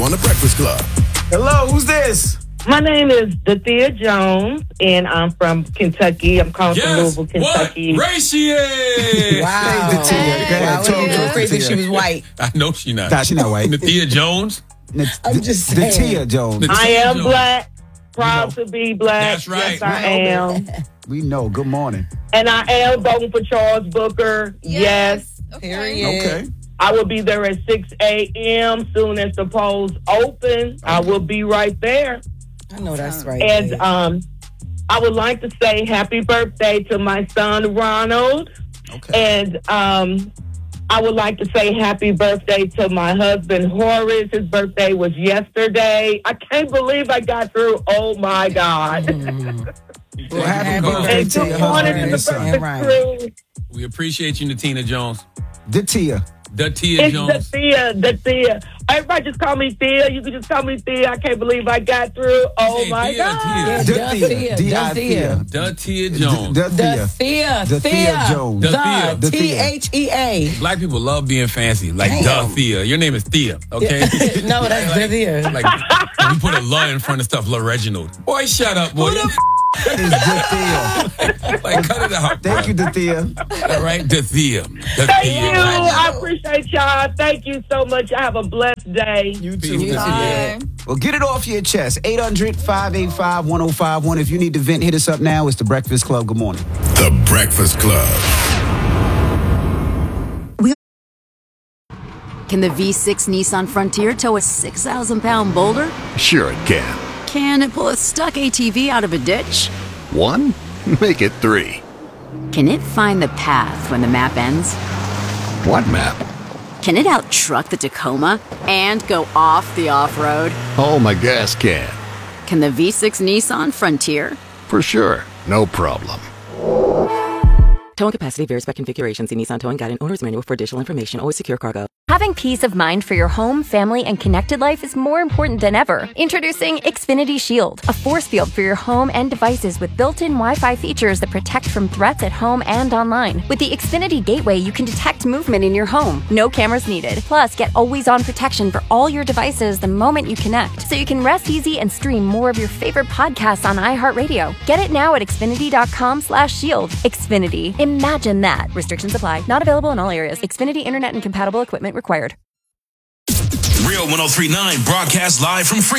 On the Breakfast Club. Hello, who's this? My name is Dathea Jones, and I'm from Kentucky. I'm calling from Louisville, Kentucky. What race she is? Wow. Wow. Crazy she was white. I know she not. Nah, she not white. Dathea Jones? I'm just saying. Dathea Jones. I am black, proud to be black. That's right. Yes, I am. We know. Good morning. And I am voting for Charles Booker. Yes. Period. Okay. I will be there at 6 a.m. soon as the polls open. I will be right there. I know that's right. And I would like to say happy birthday to my son, Ronald. Okay. And I would like to say happy birthday to my husband, Horace. His birthday was yesterday. I can't believe I got through. Oh, my God. Well, happy birthday And to good your morning husband to and the son. breakfast Right. crew. We appreciate you, Natina Jones. Dathea. Dathea It's Jones. Thea. Everybody just call me Thea. You can just call me Thea. I can't believe I got through. Oh, Hey, my Thea, God. Dathea. Dathea. Dathea Jones. Dathea. Thea Jones. Dathea. The Thea. Black people love being fancy. Like Damn. Dathea. Your name is Thea, okay? No, that's Dathea. Like, you put a "la" in front of stuff, La Reginald. Boy, shut up, boy. Is Dathea. Like, cut it out. Thank you, Dathea. All right, Dathea. Thank you. I appreciate y'all. Thank you so much. Have a blessed day. You too. too. Bye. Well, get it off your chest. 800-585-1051. If you need to vent, hit us up now. It's The Breakfast Club. Good morning. The Breakfast Club. Can the V6 Nissan Frontier tow a 6,000-pound boulder? Sure it can. Can it pull a stuck ATV out of a ditch? 1? Make it 3. Can it find the path when the map ends? What map? Can it out-truck the Tacoma and go off the off-road? Oh, my gas can. Can the V6 Nissan Frontier? For sure. No problem. Towing capacity varies by configuration. See Nissan Towing Guide and Owner's Manual for additional information. Always secure cargo. Having peace of mind for your home, family, and connected life is more important than ever. Introducing Xfinity Shield, a force field for your home and devices with built-in Wi-Fi features that protect from threats at home and online. With the Xfinity Gateway, you can detect movement in your home. No cameras needed. Plus, get always-on protection for all your devices the moment you connect, so you can rest easy and stream more of your favorite podcasts on iHeartRadio. Get it now at Xfinity.com/shield. Xfinity. Imagine that. Restrictions apply. Not available in all areas. Xfinity Internet and compatible equipment required. Real 103.9 broadcast live from Free.